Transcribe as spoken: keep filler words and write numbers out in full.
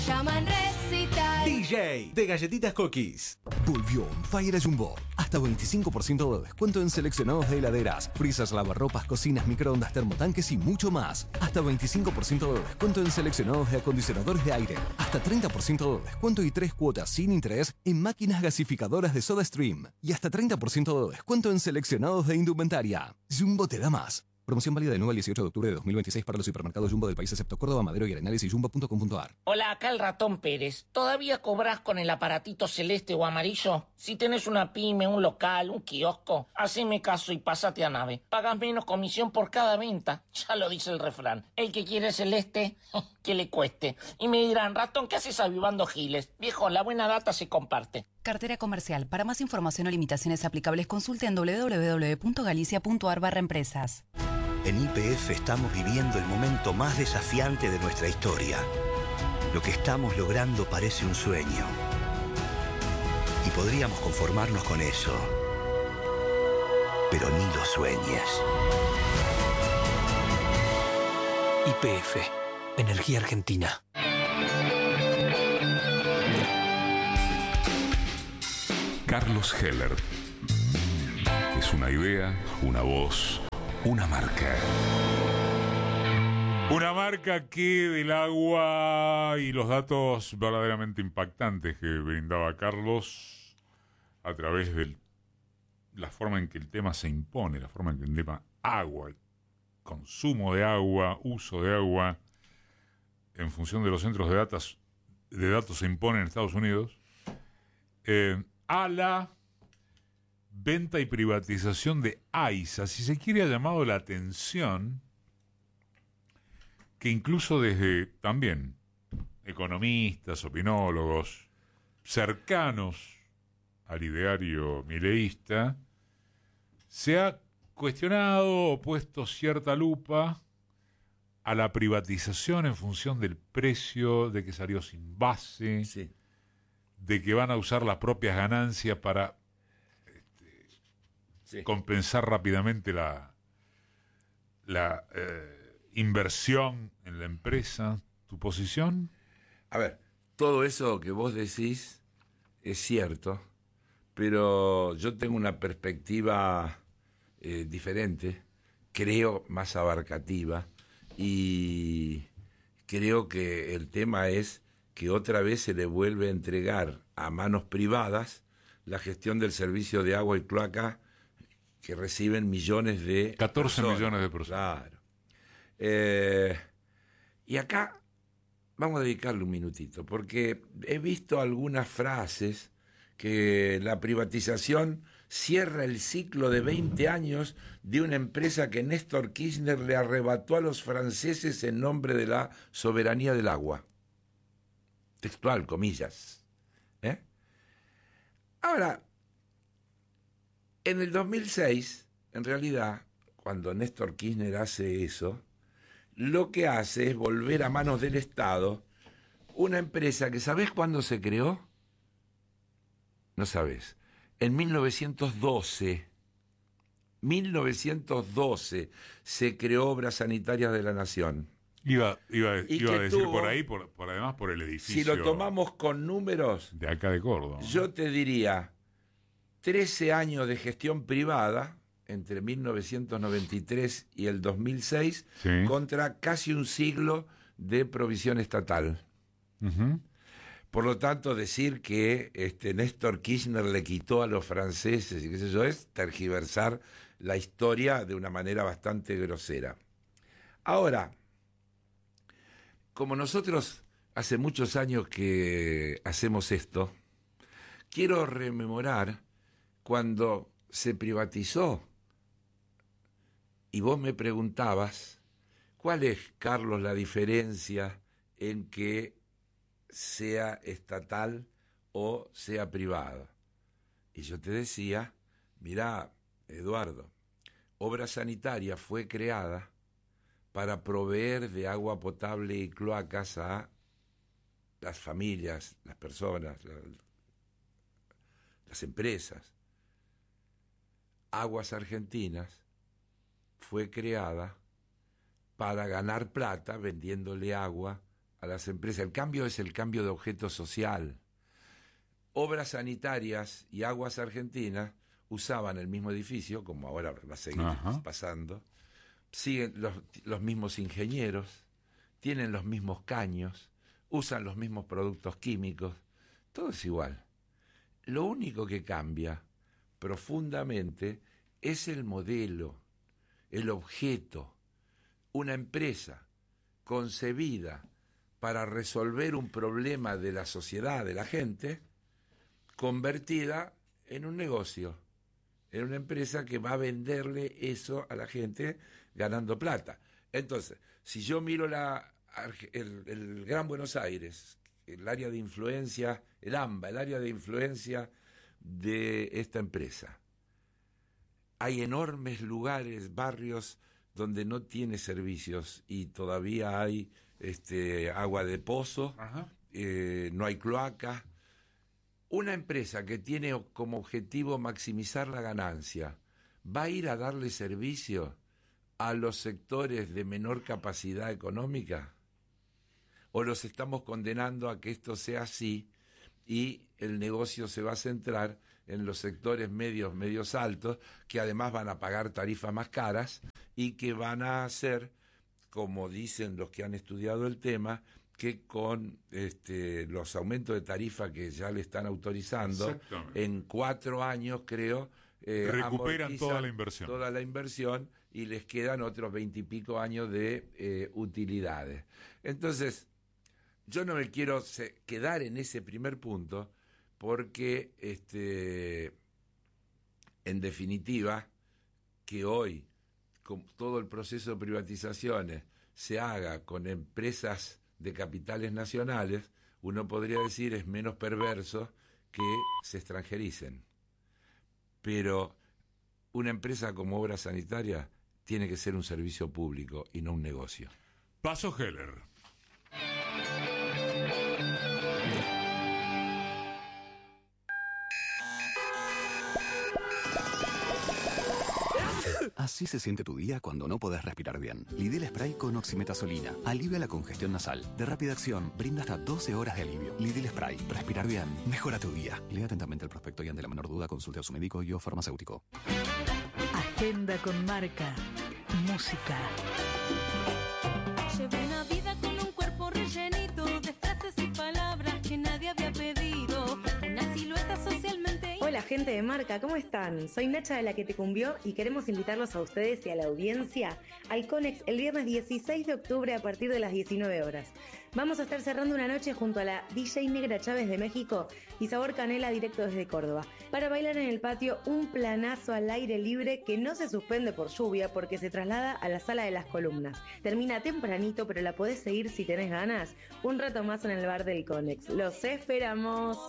Llaman Recital. D J de Galletitas Cookies. Volvió On Fire a Jumbo. Hasta veinticinco por ciento de descuento en seleccionados de heladeras, frisas, lavarropas, cocinas, microondas, termotanques y mucho más. Hasta veinticinco por ciento de descuento en seleccionados de acondicionadores de aire. Hasta treinta por ciento de descuento y tres cuotas sin interés en máquinas gasificadoras de SodaStream. Y hasta treinta por ciento de descuento en seleccionados de indumentaria. Jumbo te da más. Promoción válida del nueve al dieciocho de octubre de dos mil veintiséis para los hipermercados Jumbo del país excepto Córdoba, Madero y Arenales y jumbo punto com punto a r. Hola, acá el Ratón Pérez. ¿Todavía cobras con el aparatito celeste o amarillo? Si tenés una pyme, un local, un kiosco, haceme caso y pásate a Nave. Pagas menos comisión por cada venta. Ya lo dice el refrán. El que quiere celeste, que le cueste. Y me dirán, Ratón, ¿qué haces avivando giles? Viejo, la buena data se comparte. Cartera comercial. Para más información o limitaciones aplicables, consulte en doble u doble u doble u punto galicia punto a r barra empresas. En Y P F estamos viviendo el momento más desafiante de nuestra historia. Lo que estamos logrando parece un sueño. Y podríamos conformarnos con eso. Pero ni lo sueñes. Y P F. Energía Argentina. Carlos Heller. Es una idea, una voz, una marca. Una marca que del agua y los datos verdaderamente impactantes que brindaba Carlos a través de la forma en que el tema se impone, la forma en que el tema agua, consumo de agua, uso de agua, en función de los centros de datos, de datos se impone en Estados Unidos, eh, a la venta y privatización de AISA, si se quiere, ha llamado la atención que incluso desde también economistas, opinólogos cercanos al ideario mileísta se ha cuestionado o puesto cierta lupa a la privatización en función del precio, de que salió sin base, sí, de que van a usar las propias ganancias para este, sí. compensar rápidamente la, la eh, inversión en la empresa. ¿Tu posición? A ver, todo eso que vos decís es cierto, pero yo tengo una perspectiva eh, diferente, creo más abarcativa, y creo que el tema es que otra vez se le vuelve a entregar a manos privadas la gestión del servicio de agua y cloaca que reciben millones de catorce personas. millones de personas. Claro. Eh, y acá vamos a dedicarle un minutito, porque he visto algunas frases que la privatización cierra el ciclo de veinte años de una empresa que Néstor Kirchner le arrebató a los franceses en nombre de la soberanía del agua. Textual, comillas. ¿Eh? Ahora, en el dos mil seis, en realidad, cuando Néstor Kirchner hace eso, lo que hace es volver a manos del Estado una empresa que, ¿sabés cuándo se creó? No sabés. En mil novecientos doce. mil novecientos doce se creó Obras Sanitarias de la Nación. Iba, iba, iba a decir tuvo, por ahí, por, por además por el edificio. Si lo tomamos con números, de acá de Córdoba, ¿no? Yo te diría trece años de gestión privada entre mil novecientos noventa y tres y el dos mil seis, sí, contra casi un siglo de provisión estatal. Uh-huh. Por lo tanto, decir que este Néstor Kirchner le quitó a los franceses y qué sé yo es tergiversar la historia de una manera bastante grosera. Ahora, como nosotros hace muchos años que hacemos esto, quiero rememorar cuando se privatizó y vos me preguntabas, ¿cuál es, Carlos, la diferencia en que sea estatal o sea privado? Y yo te decía, mirá, Eduardo, Obras Sanitarias fue creada para proveer de agua potable y cloacas a las familias, las personas, la, las empresas. Aguas Argentinas fue creada para ganar plata vendiéndole agua a las empresas. El cambio es el cambio de objeto social. Obras Sanitarias y Aguas Argentinas usaban el mismo edificio, como ahora va a seguir Ajá. pasando, siguen los, los mismos ingenieros, tienen los mismos caños, usan los mismos productos químicos, todo es igual. Lo único que cambia profundamente es el modelo, el objeto. Una empresa concebida para resolver un problema de la sociedad, de la gente, convertida en un negocio, en una empresa que va a venderle eso a la gente ganando plata. Entonces, si yo miro la, el, el Gran Buenos Aires, el área de influencia, el AMBA, el área de influencia de esta empresa, hay enormes lugares, barrios donde no tiene servicios y todavía hay este, agua de pozo, eh, no hay cloaca. Una empresa que tiene como objetivo maximizar la ganancia, ¿va a ir a darle servicio a los sectores de menor capacidad económica? ¿O los estamos condenando a que esto sea así y el negocio se va a centrar en los sectores medios, medios altos, que además van a pagar tarifas más caras y que van a hacer, como dicen los que han estudiado el tema, que con este, los aumentos de tarifa que ya le están autorizando, en cuatro años, creo, eh, recuperan toda la inversión. Toda la inversión y les quedan otros veintipico años de eh, utilidades. Entonces, yo no me quiero se, quedar en ese primer punto porque, este, en definitiva, que hoy con todo el proceso de privatizaciones se haga con empresas de capitales nacionales, uno podría decir es menos perverso que se extranjericen. Pero una empresa como Obras Sanitarias tiene que ser un servicio público y no un negocio. Paso Heller. Así se siente tu día cuando no podés respirar bien. Lidl Spray con oximetazolina. Alivia la congestión nasal. De rápida acción, brinda hasta doce horas de alivio. Lidl Spray. Respirar bien. Mejora tu día. Lea atentamente el prospecto y ante la menor duda consulte a su médico y o farmacéutico. Agenda con marca. Música. Llevo una vida con un cuerpo rellenito de frases y palabras que nadie había pedido. Una silueta socialmente... Hola gente de Marca, ¿cómo están? Soy Nacha de La Que Te Cumbió y queremos invitarlos a ustedes y a la audiencia al Conex el viernes dieciséis de octubre a partir de las diecinueve horas. Vamos a estar cerrando una noche junto a la D J Negra Chávez de México y Sabor Canela directo desde Córdoba para bailar en el patio un planazo al aire libre que no se suspende por lluvia porque se traslada a la Sala de las Columnas. Termina tempranito, pero la podés seguir si tenés ganas un rato más en el bar del Conex. ¡Los esperamos!